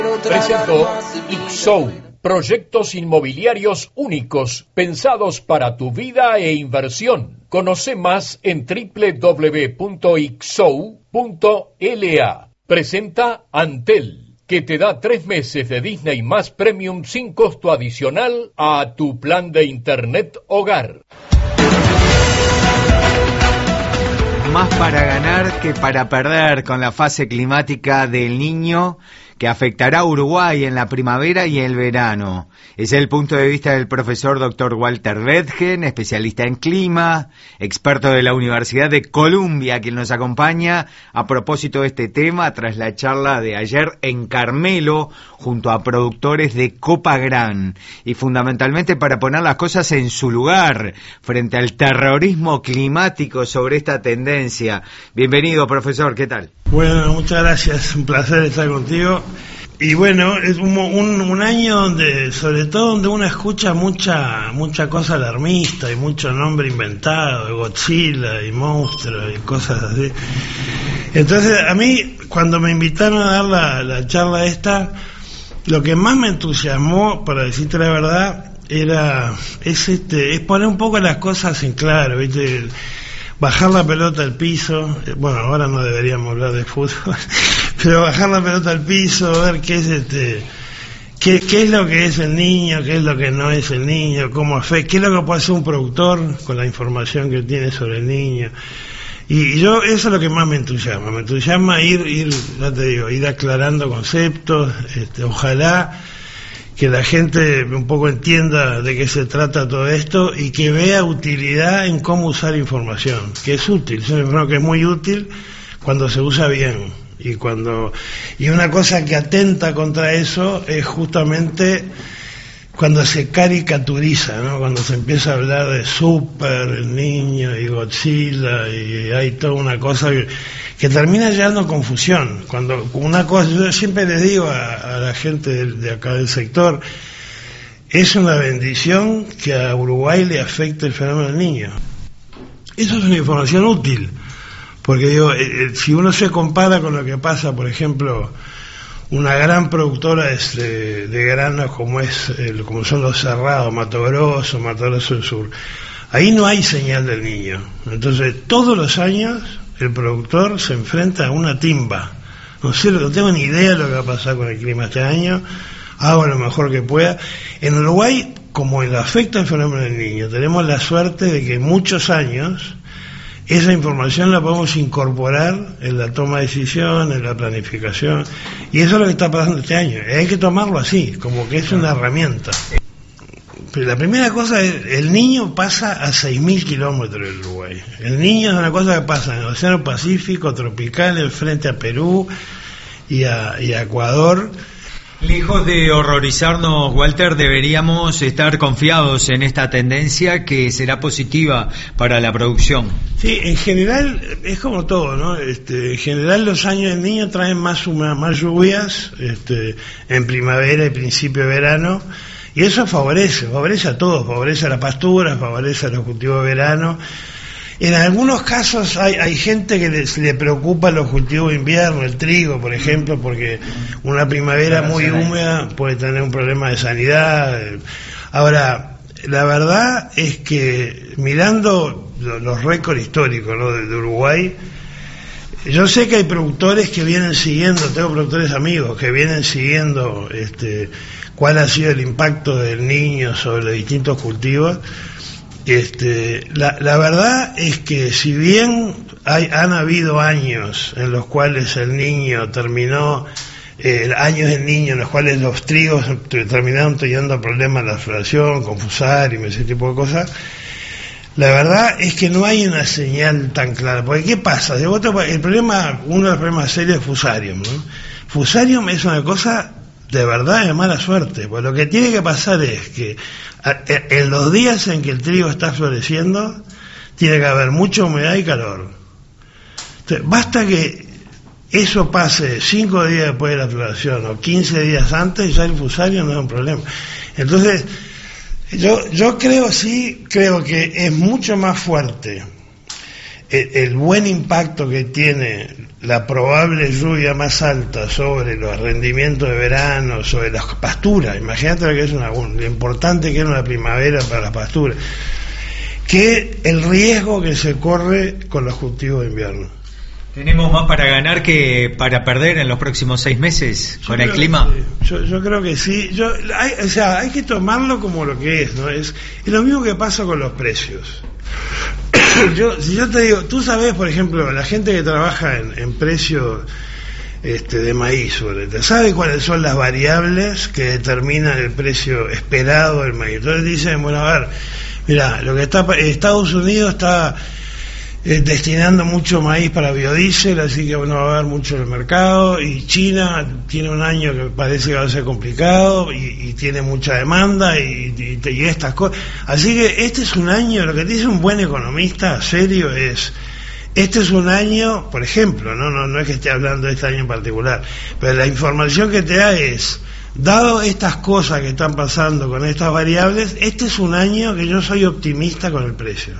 Presentó Ixou, proyectos inmobiliarios únicos pensados para tu vida e inversión. Conoce más en www.ixou.la. Presenta Antel, que te da 3 meses de Disney Más Premium sin costo adicional a tu plan de internet hogar. Más para ganar que para perder con la fase climática del Niño que afectará a Uruguay en la primavera y el verano. Es el punto de vista del profesor Dr. Walter Redgen, especialista en clima, experto de la Universidad de Columbia, quien nos acompaña a propósito de este tema tras la charla de ayer en Carmelo junto a productores de Copa Gran y fundamentalmente para poner las cosas en su lugar frente al terrorismo climático sobre esta tendencia. Bienvenido, profesor, ¿qué tal? Bueno, muchas gracias, un placer estar contigo. Y bueno, es un año donde, sobre todo donde uno escucha mucha cosa alarmista y mucho nombre inventado, de Godzilla y monstruos y cosas así. Entonces, a mí, cuando me invitaron a dar la charla esta, lo que más me entusiasmó, para decirte la verdad, es poner un poco las cosas en claro, ¿viste? Bajar la pelota al piso, bueno, ahora no deberíamos hablar de fútbol, pero bajar la pelota al piso, ver qué es qué es lo que es el niño, qué es lo que no es el niño, cómo afecta, qué es lo que puede hacer un productor con la información que tiene sobre el niño. Y yo, eso es lo que más me entusiasma ir, ya te digo, ir aclarando conceptos, ojalá que la gente un poco entienda de qué se trata todo esto y que vea utilidad en cómo usar información, que es útil, creo que es muy útil cuando se usa bien y una cosa que atenta contra eso es justamente cuando se caricaturiza, ¿no? Cuando se empieza a hablar de Super, el niño y Godzilla y hay toda una cosa que termina llevando confusión. Cuando una cosa, yo siempre les digo a la gente de acá del sector, es una bendición que a Uruguay le afecte el fenómeno del niño. Eso es una información útil, porque digo, si uno se compara con lo que pasa, por ejemplo, una gran productora de granos como son los Cerrados, Mato Grosso del Sur, ahí no hay señal del niño. Entonces todos los años el productor se enfrenta a una timba. No tengo ni idea de lo que va a pasar con el clima este año, hago lo mejor que pueda. En Uruguay, como le afecta el fenómeno del niño, tenemos la suerte de que muchos años esa información la podemos incorporar en la toma de decisión, en la planificación, y eso es lo que está pasando este año. Hay que tomarlo así, como que es una herramienta. Pero la primera cosa es, el niño pasa a 6.000 kilómetros del Uruguay. El niño es una cosa que pasa en el Océano Pacífico, tropical, frente a Perú y a Ecuador. Lejos de horrorizarnos, Walter, deberíamos estar confiados en esta tendencia que será positiva para la producción. Sí, en general es como todo, ¿no? En general los años del niño traen más lluvias, en primavera y principio de verano, y eso favorece a todos, favorece a la pastura, favorece a los cultivos de verano. En algunos casos hay gente que le preocupa los cultivos de invierno, el trigo, por ejemplo, porque una primavera muy húmeda puede tener un problema de sanidad. Ahora, la verdad es que mirando los récords históricos, ¿no?, de Uruguay, yo sé que hay productores que vienen siguiendo, tengo productores amigos que vienen siguiendo cuál ha sido el impacto del niño sobre los distintos cultivos. La verdad es que si bien han habido años en los cuales el niño terminó, años del niño en los cuales los trigos terminaron teniendo problemas de la floración, con fusarium, ese tipo de cosas, la verdad es que no hay una señal tan clara. Porque ¿qué pasa? Uno de los problemas serios es fusarium, ¿no? Fusarium es una cosa de verdad de mala suerte, pues lo que tiene que pasar es que en los días en que el trigo está floreciendo tiene que haber mucha humedad y calor. Entonces, basta que eso pase 5 días después de la floración o 15 días antes y ya el fusario no es un problema. Entonces yo creo que es mucho más fuerte el buen impacto que tiene la probable lluvia más alta sobre los rendimientos de verano, sobre las pasturas, imagínate lo que es lo importante que es una primavera para las pasturas, que el riesgo que se corre con los cultivos de invierno. ¿Tenemos más para ganar que para perder en los próximos 6 meses con el clima? Sí. Yo creo que sí. Hay que tomarlo como lo que es, ¿no? Es lo mismo que pasa con los precios. Si yo te digo, tú sabes, por ejemplo, la gente que trabaja en precios de maíz, ¿sabe cuáles son las variables que determinan el precio esperado del maíz? Entonces dicen, bueno, a ver, mira, lo que Estados Unidos está destinando mucho maíz para biodiesel, así que bueno, va a haber mucho en el mercado, y China tiene un año que parece que va a ser complicado y tiene mucha demanda y estas cosas, así que este es un año, lo que dice un buen economista serio es, este es un año, por ejemplo, no es que esté hablando de este año en particular, pero la información que te da es, dado estas cosas que están pasando con estas variables, este es un año que yo soy optimista con el precio.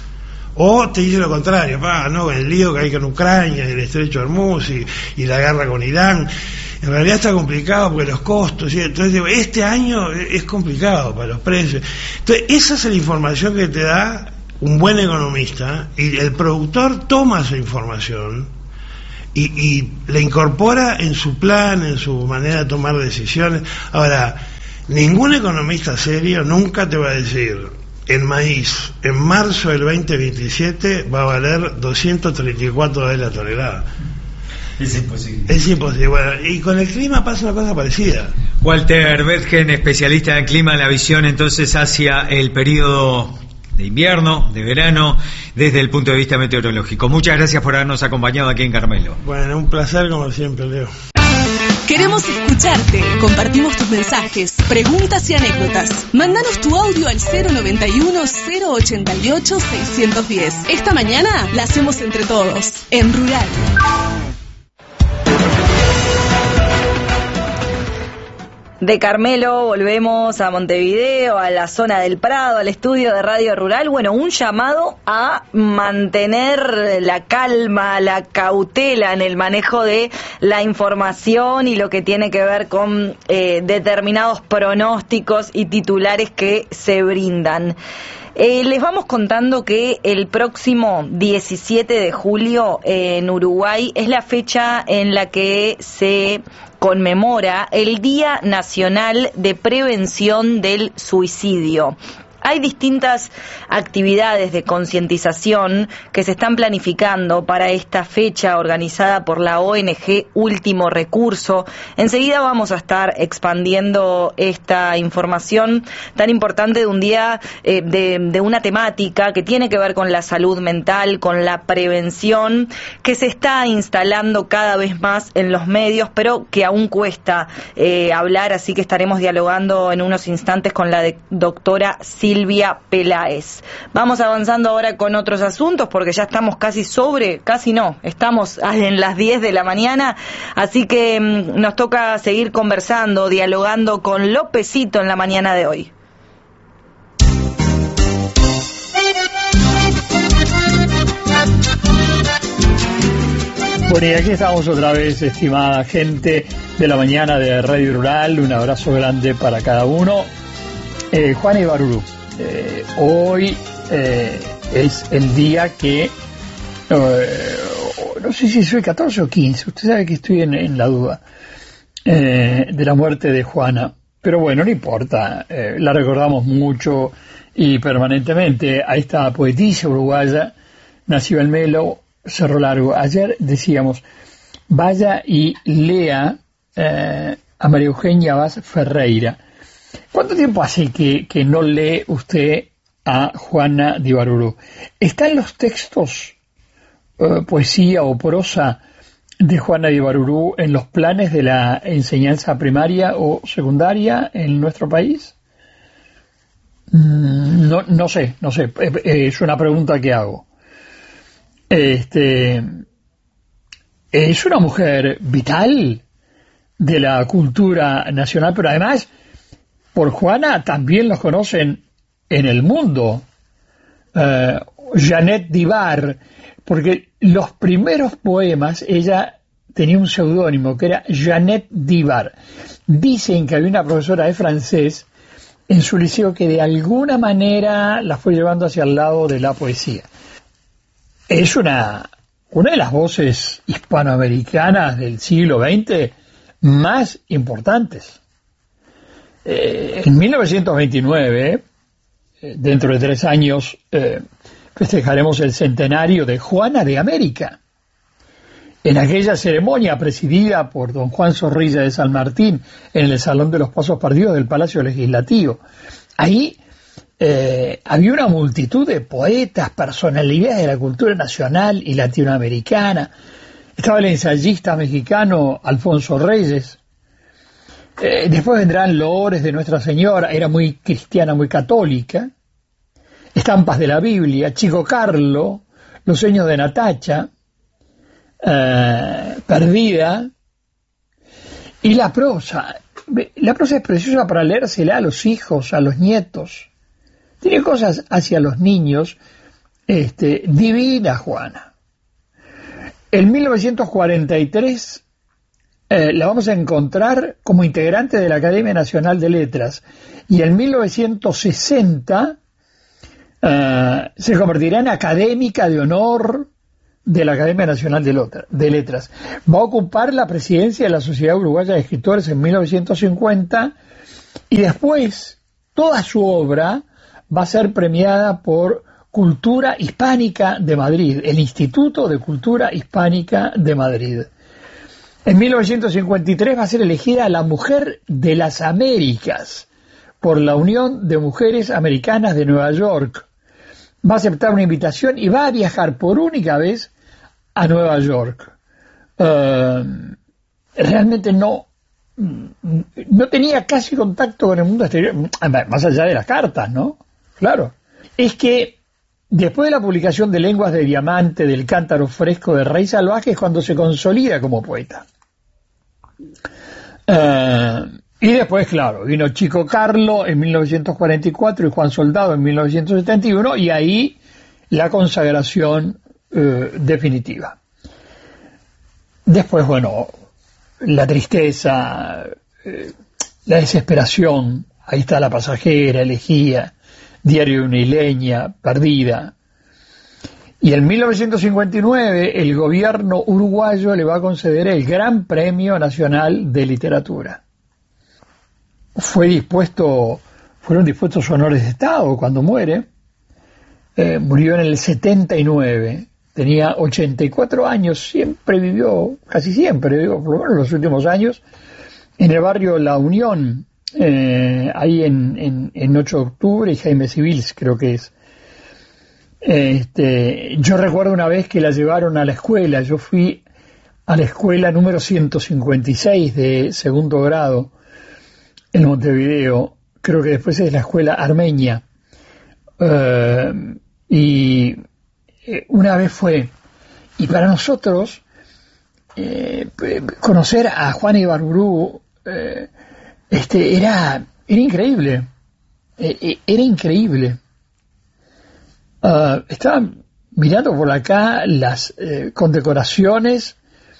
O te dice lo contrario, no, el lío que hay con Ucrania, el estrecho de Hormuz y la guerra con Irán, en realidad está complicado porque los costos, ¿sí? Entonces digo, este año es complicado para los precios. Entonces esa es la información que te da un buen economista, y el productor toma esa información y la incorpora en su plan, en su manera de tomar decisiones. Ahora, ningún economista serio nunca te va a decir, el maíz en marzo del 2027 va a valer $234 la tonelada. Es imposible. Es imposible. Bueno, y con el clima pasa una cosa parecida. Walter Betgen, especialista en clima, la visión entonces hacia el periodo de invierno, de verano, desde el punto de vista meteorológico. Muchas gracias por habernos acompañado aquí en Carmelo. Bueno, un placer como siempre, Leo. Queremos escucharte. Compartimos tus mensajes, preguntas y anécdotas. Mándanos tu audio al 091-088-610. Esta mañana la hacemos entre todos, en Rural. De Carmelo volvemos a Montevideo, a la zona del Prado, al estudio de Radio Rural. Bueno, un llamado a mantener la calma, la cautela en el manejo de la información y lo que tiene que ver con determinados pronósticos y titulares que se brindan. Les vamos contando que el próximo 17 de julio en Uruguay es la fecha en la que se conmemora el Día Nacional de Prevención del Suicidio. Hay distintas actividades de concientización que se están planificando para esta fecha organizada por la ONG Último Recurso. Enseguida vamos a estar expandiendo esta información tan importante de un día, de una temática que tiene que ver con la salud mental, con la prevención, que se está instalando cada vez más en los medios, pero que aún cuesta hablar, así que estaremos dialogando en unos instantes con la doctora Silvia Peláez. Vamos avanzando ahora con otros asuntos porque ya estamos estamos en las 10 de la mañana, así que nos toca seguir conversando, dialogando con Lópezito en la mañana de hoy. Bueno, y aquí estamos otra vez, estimada gente de la mañana de Radio Rural. Un abrazo grande para cada uno. Juana Ibarurú, hoy es el día que, no sé si soy 14 o 15, usted sabe que estoy en la duda, de la muerte de Juana. Pero bueno, no importa, la recordamos mucho y permanentemente a esta poetisa uruguaya, nació en Melo, Cerro Largo. Ayer decíamos, vaya y lea a María Eugenia Vaz Ferreira. ¿Cuánto tiempo hace que no lee usted a Juana de Ibarurú? ¿Está en los textos, poesía o prosa de Juana de Ibarurú en los planes de la enseñanza primaria o secundaria en nuestro país? No sé, es una pregunta que hago. Es una mujer vital de la cultura nacional, pero además por Juana también los conocen en el mundo. Janet Divar, porque los primeros poemas ella tenía un seudónimo que era Jeannette Divar. Dicen que había una profesora de francés en su liceo que de alguna manera la fue llevando hacia el lado de la poesía. Es una de las voces hispanoamericanas del siglo XX más importantes. En 1929, dentro de 3 años, festejaremos el centenario de Juana de América. En aquella ceremonia presidida por don Juan Zorrilla de San Martín en el Salón de los Pasos Perdidos del Palacio Legislativo, ahí había una multitud de poetas, personalidades de la cultura nacional y latinoamericana. Estaba el ensayista mexicano Alfonso Reyes. Después vendrán loores de Nuestra Señora, era muy cristiana, muy católica. Estampas de la Biblia, Chico Carlo, Los sueños de Natacha, Perdida. Y la prosa. La prosa es preciosa para leérsela a los hijos, a los nietos. Tiene cosas hacia los niños, divina Juana. En 1943 la vamos a encontrar como integrante de la Academia Nacional de Letras, y en 1960 se convertirá en académica de honor de la Academia Nacional de Letras. Va a ocupar la presidencia de la Sociedad Uruguaya de Escritores en 1950, y después toda su obra va a ser premiada por Cultura Hispánica de Madrid, el Instituto de Cultura Hispánica de Madrid. En 1953 va a ser elegida la Mujer de las Américas por la Unión de Mujeres Americanas de Nueva York. Va a aceptar una invitación y va a viajar por única vez a Nueva York. Realmente no tenía casi contacto con el mundo exterior, más allá de las cartas, ¿no? Claro. Es que después de la publicación de Lenguas de Diamante, del Cántaro Fresco de Rey Salvaje, es cuando se consolida como poeta. Y después, claro, vino Chico Carlo en 1944 y Juan Soldado en 1971, y ahí la consagración definitiva. Después, bueno, la tristeza, la desesperación, ahí está La Pasajera, Elegía, Diario de una Isleña, Perdida. Y en 1959 el gobierno uruguayo le va a conceder el Gran Premio Nacional de Literatura. Fueron dispuestos honores de Estado cuando muere. Murió en el 79, tenía 84 años, siempre vivió, casi siempre vivió, por lo menos los últimos años, en el barrio La Unión, ahí en 8 de octubre y Jaime Civils, creo que es. Yo recuerdo una vez que la llevaron a la escuela. Yo fui a la escuela número 156 de segundo grado en Montevideo, creo que después es la escuela armenia, y una vez fue, y para nosotros conocer a Juana Ibarburu era increíble, era increíble. Estaba mirando por acá las condecoraciones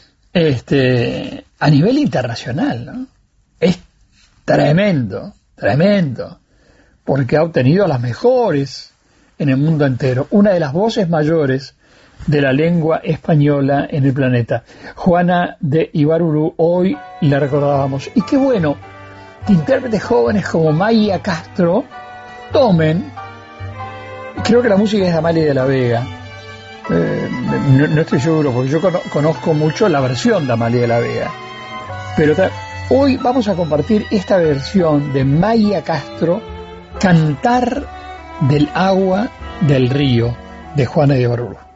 a nivel internacional, ¿no? Es tremendo, porque ha obtenido las mejores en el mundo entero, una de las voces mayores de la lengua española en el planeta. Juana de Ibarburu, hoy la recordábamos, y qué bueno que intérpretes jóvenes como Maya Castro tomen. Creo que la música es de Amalia de la Vega, no estoy seguro, porque yo conozco mucho la versión de Amalia de la Vega, pero hoy vamos a compartir esta versión de Maya Castro, Cantar del agua del río, de Juana de Ibarburu.